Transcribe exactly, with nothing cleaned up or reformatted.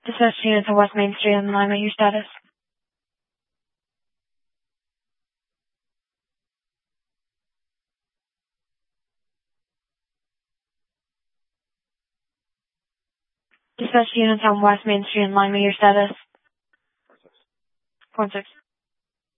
Dispatch units on West Main Street in Lima, your status. Dispatch units on West Main Street in Lima, your status. Four six.